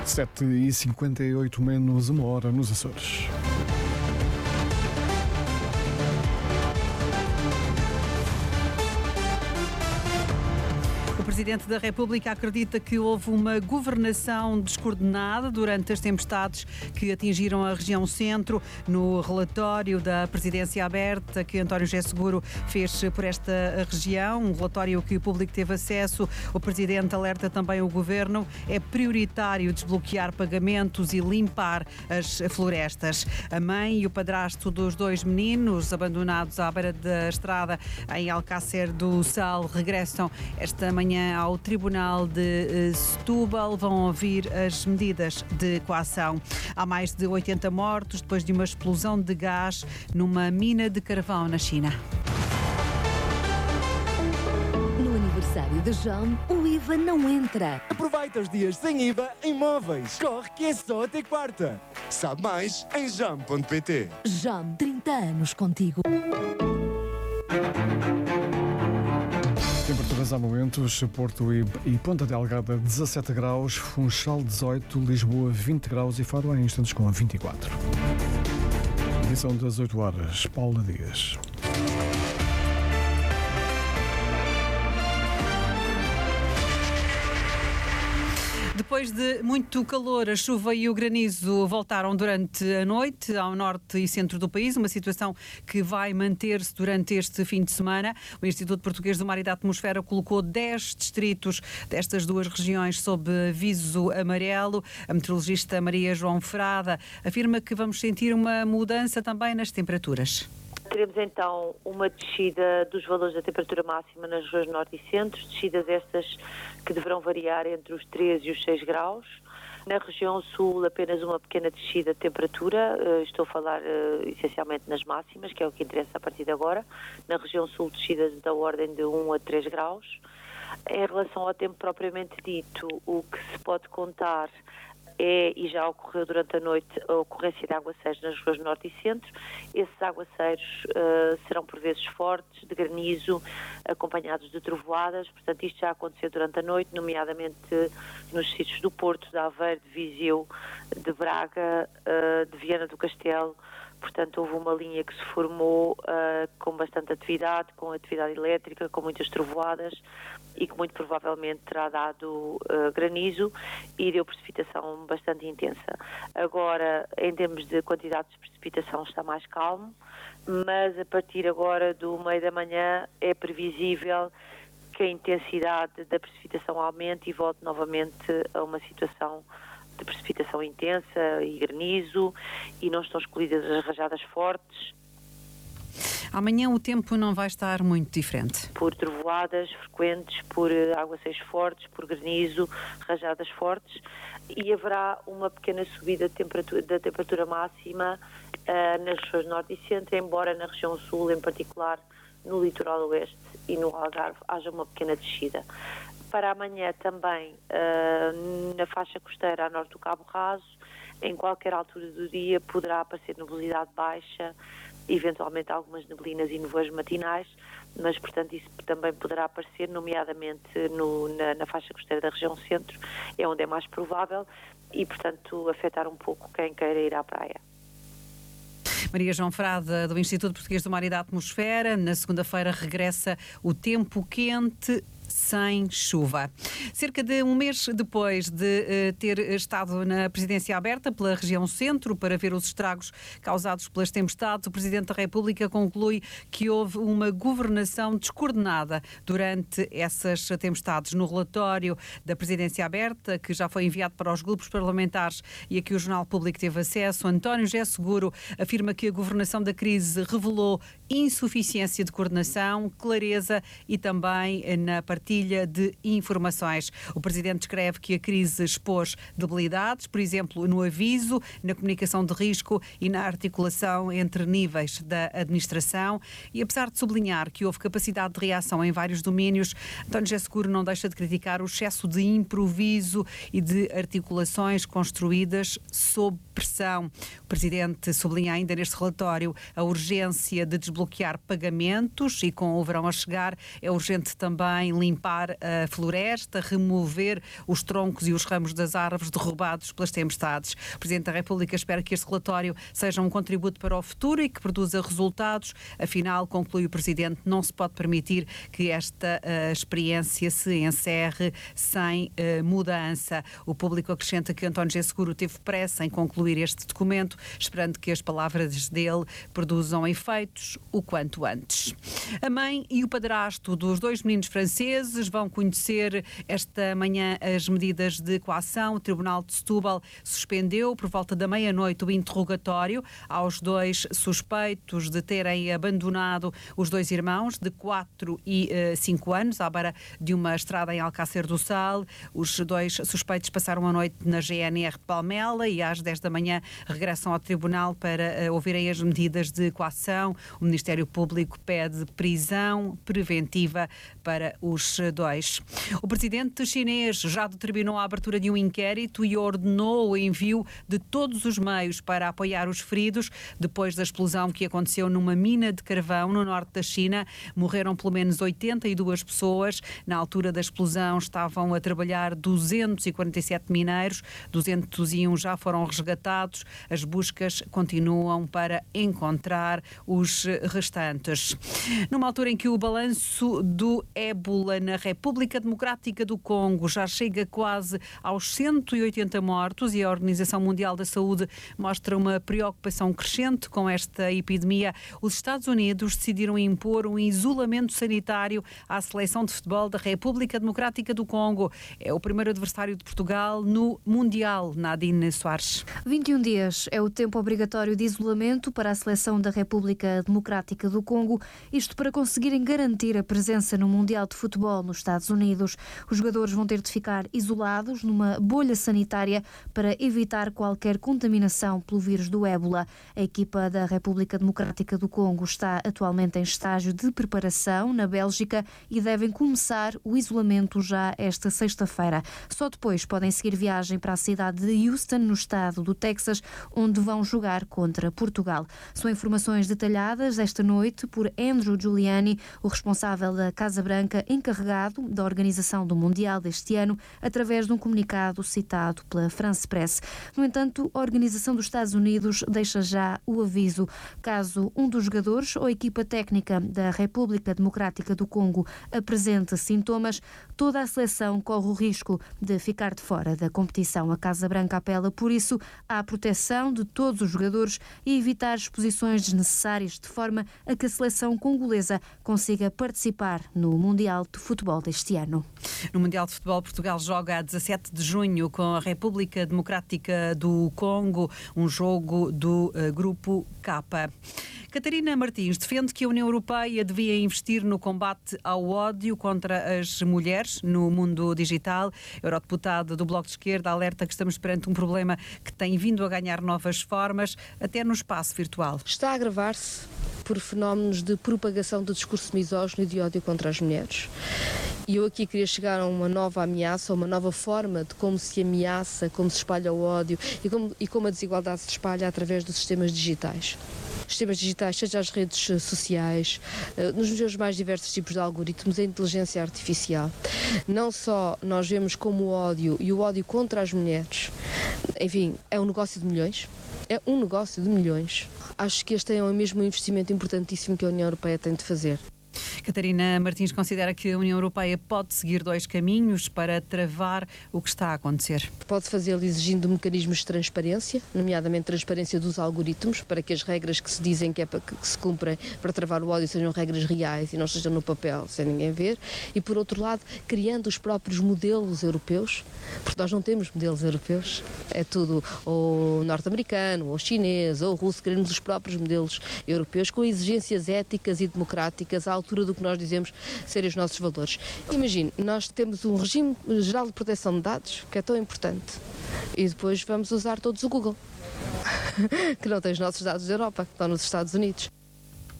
7h58 menos uma hora nos Açores. O Presidente da República acredita que houve uma governação descoordenada durante as tempestades que atingiram a região centro. No relatório da Presidência Aberta que António José Seguro fez por esta região, um relatório que o público teve acesso, o Presidente alerta também o Governo. É prioritário desbloquear pagamentos e limpar as florestas. A mãe e o padrasto dos dois meninos abandonados à beira da estrada em Alcácer do Sal regressam esta manhã ao Tribunal de Setúbal. Vão ouvir as medidas de coação. Há mais de 80 mortos depois de uma explosão de gás numa mina de carvão na China. No aniversário de Jam, o IVA não entra. Aproveita os dias sem IVA em móveis. Corre que é só até quarta. Sabe mais em jam.pt. Jam, 30 anos contigo. Temperaturas há momentos, Porto e Ponta Delgada 17 graus, Funchal 18, Lisboa 20 graus e Faro em instantes com 24. Edição das 8 horas, Paula Dias. Depois de muito calor, a chuva e o granizo voltaram durante a noite ao norte e centro do país, uma situação que vai manter-se durante este fim de semana. O Instituto Português do Mar e da Atmosfera colocou 10 distritos destas duas regiões sob aviso amarelo. A meteorologista Maria João Frada afirma que vamos sentir uma mudança também nas temperaturas. Teremos então uma descida dos valores da temperatura máxima nas regiões norte e centro, descidas estas que deverão variar entre os 3 e os 6 graus. Na região sul apenas uma pequena descida de temperatura, estou a falar essencialmente nas máximas, que é o que interessa a partir de agora. Na região sul descidas da ordem de 1 a 3 graus. Em relação ao tempo propriamente dito, o que se pode contar e já ocorreu durante a noite, a ocorrência de aguaceiros nas regiões norte e centro. Esses aguaceiros serão por vezes fortes, de granizo, acompanhados de trovoadas. Portanto, isto já aconteceu durante a noite, nomeadamente nos sítios do Porto, de Aveiro, de Viseu, de Braga, de Viana do Castelo. Portanto, houve uma linha que se formou com bastante atividade, com atividade elétrica, com muitas trovoadas e que muito provavelmente terá dado granizo e deu precipitação bastante intensa. Agora, em termos de quantidade de precipitação, está mais calmo, mas a partir agora do meio da manhã é previsível que a intensidade da precipitação aumente e volte novamente a uma situação de precipitação intensa e granizo, e não estão excluídas as rajadas fortes. Amanhã o tempo não vai estar muito diferente. Por trovoadas frequentes, por aguaceiros fortes, por granizo, rajadas fortes, e haverá uma pequena subida da temperatura máxima nas regiões norte e centro, embora na região sul, em particular no litoral oeste e no Algarve, haja uma pequena descida. Para amanhã também, na faixa costeira a norte do Cabo Raso, em qualquer altura do dia poderá aparecer nebulosidade baixa, eventualmente algumas neblinas e nevoeiros matinais, mas portanto isso também poderá aparecer, nomeadamente na faixa costeira da região centro, é onde é mais provável, e portanto afetar um pouco quem queira ir à praia. Maria João Frada, do Instituto Português do Mar e da Atmosfera. Na segunda-feira regressa o tempo quente sem chuva. Cerca de um mês depois de ter estado na Presidência Aberta pela região centro para ver os estragos causados pelas tempestades, o Presidente da República conclui que houve uma governação descoordenada durante essas tempestades. No relatório da Presidência Aberta, que já foi enviado para os grupos parlamentares e a que o Jornal Público teve acesso, António José Seguro afirma que a governação da crise revelou insuficiência de coordenação, clareza e também na partilha de informações. O Presidente escreve que a crise expôs debilidades, por exemplo, no aviso, na comunicação de risco e na articulação entre níveis da administração, e apesar de sublinhar que houve capacidade de reação em vários domínios, António José Seguro não deixa de criticar o excesso de improviso e de articulações construídas sob pressão. O Presidente sublinha ainda neste relatório a urgência de desbloquear pagamentos e, com o verão a chegar, é urgente também limpar a floresta, remover os troncos e os ramos das árvores derrubados pelas tempestades. O Presidente da República espera que este relatório seja um contributo para o futuro e que produza resultados. Afinal, conclui o Presidente, não se pode permitir que esta experiência se encerre sem mudança. O público acrescenta que António G. Seguro teve pressa em concluir este documento, esperando que as palavras dele produzam efeitos o quanto antes. A mãe e o padrasto dos 2 meninos franceses vão conhecer esta manhã as medidas de coação. O Tribunal de Setúbal suspendeu por volta da meia-noite o interrogatório aos 2 suspeitos de terem abandonado os 2 irmãos de 4 e 5 anos à beira de uma estrada em Alcácer do Sal. Os 2 suspeitos passaram a noite na GNR de Palmela e às 10 da manhã regressam ao Tribunal para ouvirem as medidas de coação. O Ministério Público pede prisão preventiva para os 2. O presidente chinês já determinou a abertura de um inquérito e ordenou o envio de todos os meios para apoiar os feridos depois da explosão que aconteceu numa mina de carvão no norte da China. Morreram pelo menos 82 pessoas. Na altura da explosão estavam a trabalhar 247 mineiros, 201 já foram resgatados. As buscas continuam para encontrar os restantes. Numa altura em que o balanço do ébola na República Democrática do Congo já chega quase aos 180 mortos e a Organização Mundial da Saúde mostra uma preocupação crescente com esta epidemia, os Estados Unidos decidiram impor um isolamento sanitário à seleção de futebol da República Democrática do Congo. É o primeiro adversário de Portugal no Mundial. Nadine Soares. 21 dias é o tempo obrigatório de isolamento para a seleção da República Democrática do Congo, isto para conseguirem garantir a presença no Mundial de Futebol nos Estados Unidos. Os jogadores vão ter de ficar isolados numa bolha sanitária para evitar qualquer contaminação pelo vírus do ébola. A equipa da República Democrática do Congo está atualmente em estágio de preparação na Bélgica e devem começar o isolamento já esta sexta-feira. Só depois podem seguir viagem para a cidade de Houston, no estado do Texas, onde vão jogar contra Portugal. São informações detalhadas esta noite por Andrew Giuliani, o responsável da Casa Branca encarregado da organização do Mundial deste ano, através de um comunicado citado pela France Press. No entanto, a Organização dos Estados Unidos deixa já o aviso. Caso um dos jogadores ou equipa técnica da República Democrática do Congo apresente sintomas, toda a seleção corre o risco de ficar de fora da competição. A Casa Branca apela, por isso, à proteção de todos os jogadores e evitar exposições desnecessárias, de forma a que a seleção congolesa consiga participar no Mundial de Futebol deste ano. No Mundial de Futebol, Portugal joga a 17 de junho com a República Democrática do Congo, um jogo do Grupo K. Catarina Martins defende que a União Europeia devia investir no combate ao ódio contra as mulheres no mundo digital. A eurodeputada do Bloco de Esquerda alerta que estamos perante um problema que tem vindo a ganhar novas formas, até no espaço virtual. Está a agravar-se por fenómenos de propagação do discurso misógino e de ódio contra as mulheres. E eu aqui queria chegar a uma nova ameaça, uma nova forma de como se ameaça, como se espalha o ódio e como a desigualdade se espalha através dos sistemas digitais. Sistemas digitais, seja as redes sociais, nos seus mais diversos tipos de algoritmos, a inteligência artificial. Não só nós vemos como o ódio e o ódio contra as mulheres, enfim, é um negócio de milhões. É um negócio de milhões. Acho que este é mesmo um investimento importantíssimo que a União Europeia tem de fazer. Catarina Martins considera que a União Europeia pode seguir 2 caminhos para travar o que está a acontecer. Pode fazê-lo exigindo mecanismos de transparência, nomeadamente transparência dos algoritmos, para que as regras que se dizem que se cumprem para travar o ódio sejam regras reais e não estejam no papel sem ninguém ver. E, por outro lado, criando os próprios modelos europeus, porque nós não temos modelos europeus, é tudo ou norte-americano, ou chinês, ou russo, queremos os próprios modelos europeus com exigências éticas e democráticas à altura do que nós dizemos serem os nossos valores. Imagine, nós temos um regime geral de proteção de dados que é tão importante e depois vamos usar todos o Google, que não tem os nossos dados da Europa, que estão nos Estados Unidos.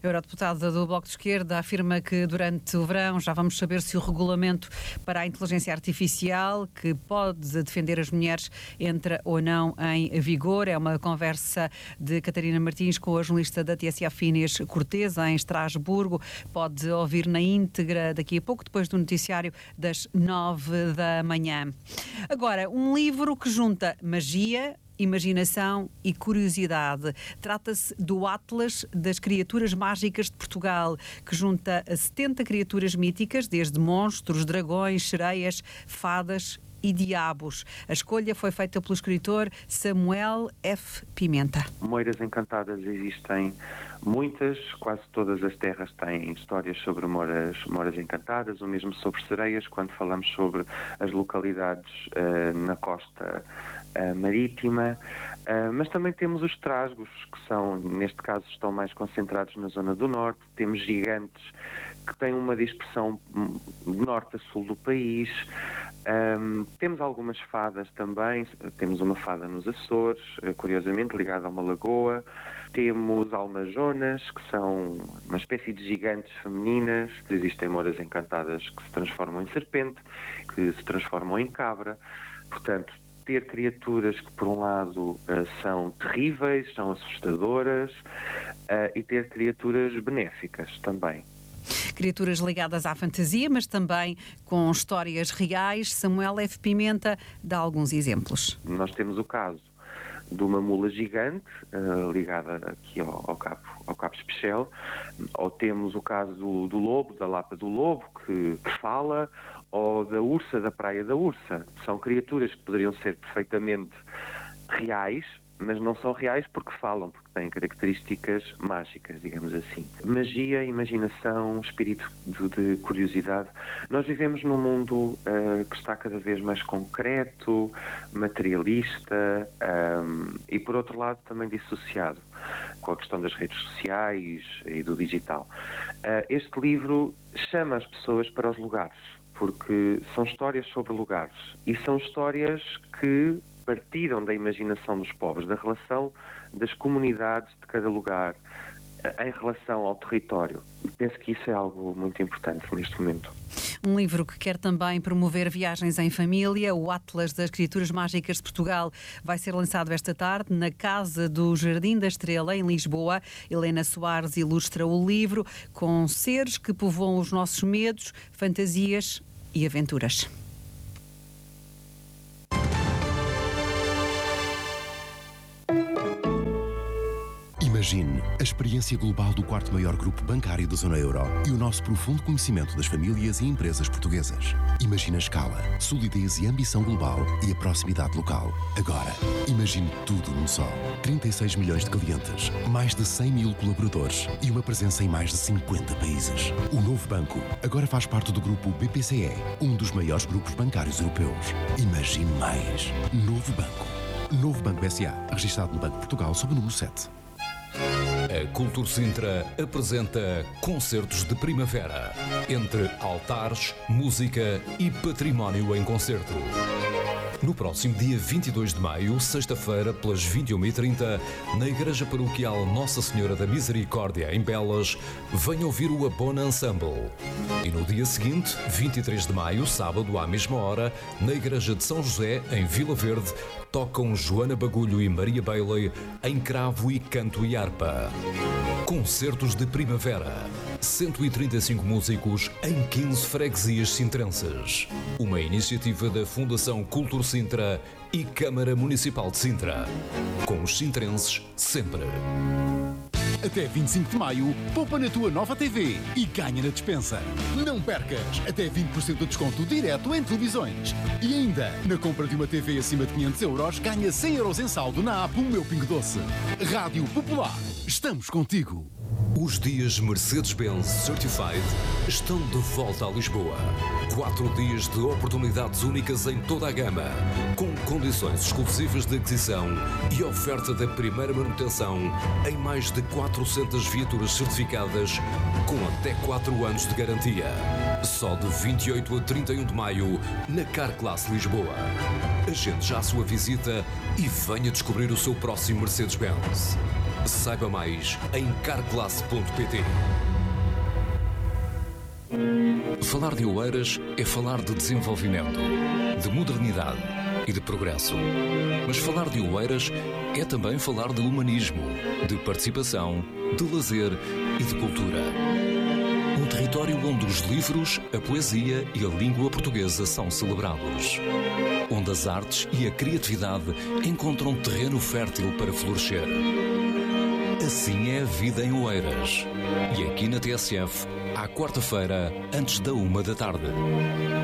Eurodeputada do Bloco de Esquerda afirma que durante o verão já vamos saber se o regulamento para a inteligência artificial, que pode defender as mulheres, entra ou não em vigor. É uma conversa de Catarina Martins com a jornalista da TSF Inês Cortês, em Estrasburgo. Pode ouvir na íntegra daqui a pouco, depois do noticiário das 9 da manhã. Agora, um livro que junta magia, imaginação e curiosidade. Trata-se do Atlas das Criaturas Mágicas de Portugal, que junta 70 criaturas míticas, desde monstros, dragões, sereias, fadas e diabos. A escolha foi feita pelo escritor Samuel F. Pimenta. Moiras encantadas existem muitas, quase todas as terras têm histórias sobre moras encantadas, ou mesmo sobre sereias, quando falamos sobre as localidades na costa marítima, mas também temos os trasgos, que são, neste caso, estão mais concentrados na zona do norte. Temos gigantes que têm uma dispersão de norte a sul do país. Temos algumas fadas também. Temos uma fada nos Açores, curiosamente ligada a uma lagoa. Temos almajonas, que são uma espécie de gigantes femininas. Existem moras encantadas que se transformam em serpente, que se transformam em cabra. Portanto, ter criaturas que, por um lado, são terríveis, são assustadoras, e ter criaturas benéficas também. Criaturas ligadas à fantasia, mas também com histórias reais. Samuel F. Pimenta dá alguns exemplos. Nós temos o caso de uma mula gigante, ligada aqui ao Cabo Especial, ou temos o caso do lobo, da lapa do lobo, que fala, ou da ursa, da praia da ursa. São criaturas que poderiam ser perfeitamente reais, mas não são reais porque falam, porque têm características mágicas, digamos assim. Magia, imaginação, espírito de curiosidade. Nós vivemos num mundo que está cada vez mais concreto, materialista, e por outro lado também dissociado com a questão das redes sociais e do digital. Este livro chama as pessoas para os lugares, porque são histórias sobre lugares, e são histórias que partiram da imaginação dos povos, da relação das comunidades de cada lugar em relação ao território. Penso que isso é algo muito importante neste momento. Um livro que quer também promover viagens em família. O Atlas das Criaturas Mágicas de Portugal vai ser lançado esta tarde na Casa do Jardim da Estrela, em Lisboa. Helena Soares ilustra o livro com seres que povoam os nossos medos, fantasias e aventuras. Imagine a experiência global do quarto maior grupo bancário da zona euro e o nosso profundo conhecimento das famílias e empresas portuguesas. Imagine a escala, solidez e ambição global e a proximidade local. Agora, imagine tudo num só. 36 milhões de clientes, mais de 100 mil colaboradores e uma presença em mais de 50 países. O novo banco agora faz parte do grupo BPCE, um dos maiores grupos bancários europeus. Imagine mais. Novo Banco. Novo Banco S.A., registado no Banco de Portugal sob o número 7. A Cultur Sintra apresenta Concertos de Primavera, entre altares, música e património em concerto. No próximo dia 22 de maio, sexta-feira, pelas 21h30, na Igreja Paroquial Nossa Senhora da Misericórdia, em Belas, venha ouvir o Abona Ensemble. E no dia seguinte, 23 de maio, sábado, à mesma hora, na Igreja de São José, em Vila Verde, tocam Joana Bagulho e Maria Bailey em cravo e canto e harpa. Concertos de Primavera. 135 músicos em 15 freguesias sintrenses. Uma iniciativa da Fundação Cultur Sintra e Câmara Municipal de Sintra. Com os sintrenses sempre. Até 25 de maio, poupa na tua nova TV e ganha na despensa. Não percas! Até 20% de desconto direto em televisões. E ainda, na compra de uma TV acima de 500 euros, ganha 100 euros em saldo na app O Meu Pingo Doce. Rádio Popular. Estamos contigo. Os dias Mercedes-Benz Certified estão de volta a Lisboa. 4 dias de oportunidades únicas em toda a gama, com condições exclusivas de aquisição e oferta da primeira manutenção em mais de 400 viaturas certificadas com até 4 anos de garantia. Só de 28 a 31 de maio na Carclass Lisboa. Agende já a sua visita e venha descobrir o seu próximo Mercedes-Benz. Saiba mais em carclasse.pt. Falar de Oeiras é falar de desenvolvimento, de modernidade e de progresso. Mas falar de Oeiras é também falar de humanismo, de participação, de lazer e de cultura. Um território onde os livros, a poesia e a língua portuguesa são celebrados. Onde as artes e a criatividade encontram terreno fértil para florescer. Assim é a vida em Oeiras. E aqui na TSF, à quarta-feira, antes da 1 da tarde.